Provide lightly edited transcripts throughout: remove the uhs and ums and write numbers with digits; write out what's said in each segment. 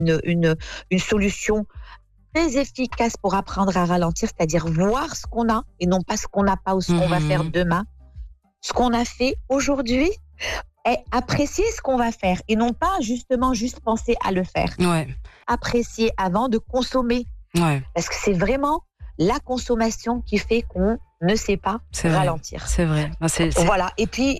une solution très efficace pour apprendre à ralentir, c'est-à-dire voir ce qu'on a et non pas ce qu'on n'a pas ou ce qu'on va faire demain. Ce qu'on a fait aujourd'hui et apprécier ce qu'on va faire et non pas justement juste penser à le faire. Ouais, Apprécier avant de consommer ouais, parce que c'est vraiment la consommation qui fait qu'on ne sait pas c'est vrai. ralentir. C'est vrai. Ben, Voilà. Et puis,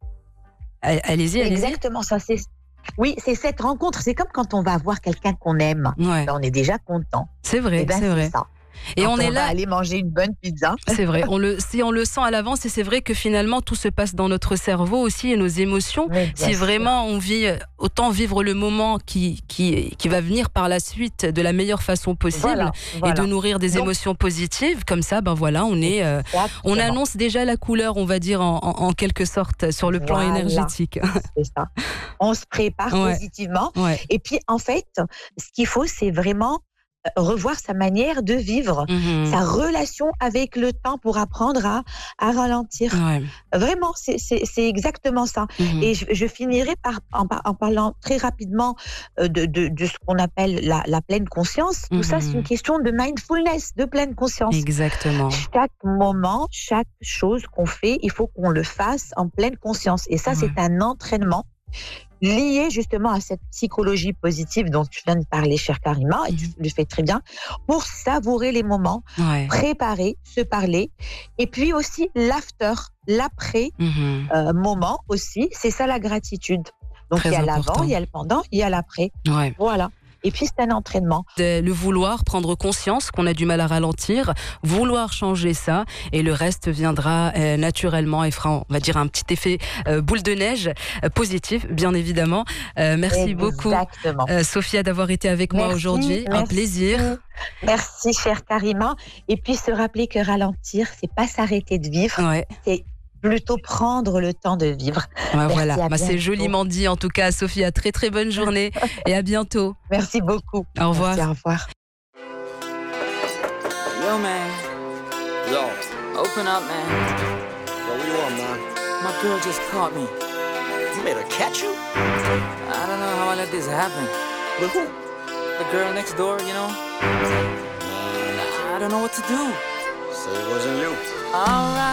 Allez-y, allez-y. exactement ça. Oui, c'est cette rencontre. C'est comme quand on va voir quelqu'un qu'on aime. Ouais, Ben, on est déjà content. c'est vrai, Et ben c'est c'est vrai. ça. Et Quand on est on va là. aller manger une bonne pizza. C'est vrai, on le sent à l'avance et c'est vrai que finalement tout se passe dans notre cerveau aussi et nos émotions. Mais bien Si sûr. vraiment on vit, autant vivre le moment qui va venir par la suite de la meilleure façon possible Voilà, et de voilà. nourrir des Donc, émotions positives, comme ça, ben voilà, on exactement. annonce déjà la couleur, on va dire en quelque sorte sur le plan Voilà, énergétique. c'est ça. On se prépare Ouais, positivement. ouais. Et puis, en fait, ce qu'il faut, c'est vraiment revoir sa manière de vivre, Mhm. sa relation avec le temps pour apprendre à ralentir. Ouais. Vraiment, c'est exactement ça. Mhm. Et je finirai en parlant très rapidement de ce qu'on appelle la pleine conscience. Tout ça, c'est une Mhm. question de mindfulness, de pleine conscience. Exactement. Chaque moment, chaque chose qu'on fait, il faut qu'on le fasse en pleine conscience. Et ça, Ouais. c'est un entraînement lié justement à cette psychologie positive dont tu viens de parler, chère Karima, et tu le fais très bien, pour savourer les moments, Ouais. préparer, se parler, et puis aussi l'after, l'après Mhm. moment aussi, c'est ça la gratitude. Donc il y Très a l'avant, important. il y a le pendant, il y a l'après. Ouais. Voilà. Et puis c'est un entraînement. Le vouloir, prendre conscience qu'on a du mal à ralentir, vouloir changer ça, et le reste viendra naturellement et fera, on va dire, un petit effet boule de neige positif, bien évidemment. Merci beaucoup, Exactement. Sophia, d'avoir été avec moi aujourd'hui. Un plaisir. Merci, chère Karima. Et puis se rappeler que ralentir, c'est pas s'arrêter de vivre, Ouais. c'est plutôt prendre le temps de vivre. Ouais, Merci, voilà, à c'est bientôt. joliment dit en tout cas, Sophia. Très très bonne journée et à bientôt. Merci beaucoup. Au revoir. Merci, au revoir. Yo, man. Yo, Open up, man. what you want, man? My girl just caught me. You made her catch you? I don't know how I let this happen. With who? The girl next door, you know? I don't know what to do. So it wasn't you. Alright.